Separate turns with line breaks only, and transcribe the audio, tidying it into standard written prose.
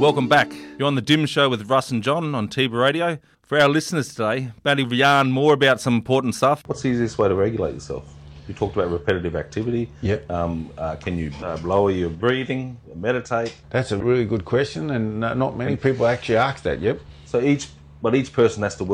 Welcome back. You're on the Dim Show with Russ and John on Tiba Radio. For our listeners today, Matty will yarn more about some important stuff.
What's the easiest way to regulate yourself? You talked about repetitive activity.
Yep.
Can you lower your breathing, meditate?
That's a really good question, and not many people actually ask that. Yep.
So each person has to work